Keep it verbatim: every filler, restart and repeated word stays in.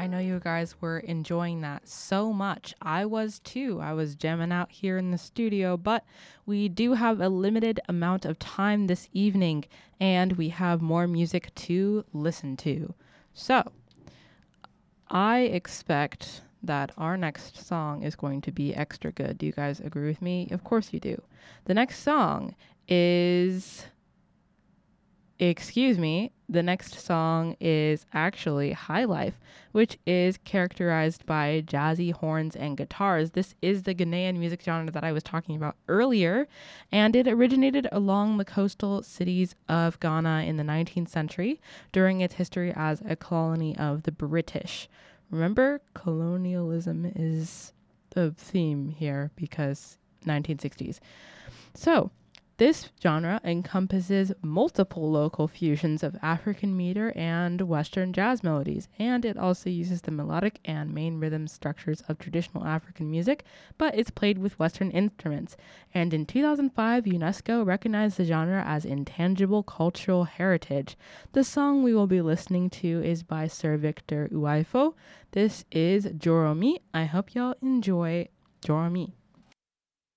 I know you guys were enjoying that so much. I was too. I was jamming out here in the studio, but we do have a limited amount of time this evening and we have more music to listen to. So, I expect that our next song is going to be extra good. Do you guys agree with me? Of course you do. The next song is... Excuse me, the next song is actually High Life, which is characterized by jazzy horns and guitars. This is the Ghanaian music genre that I was talking about earlier, and it originated along the coastal cities of Ghana in the nineteenth century during its history as a colony of the British. Remember, colonialism is the theme here because nineteen sixties. So, this genre encompasses multiple local fusions of African meter and Western jazz melodies, and it also uses the melodic and main rhythm structures of traditional African music, but it's played with Western instruments. And in two thousand five, UNESCO recognized the genre as intangible cultural heritage. The song we will be listening to is by Sir Victor Uwaifo. This is Joromi. I hope y'all enjoy Joromi.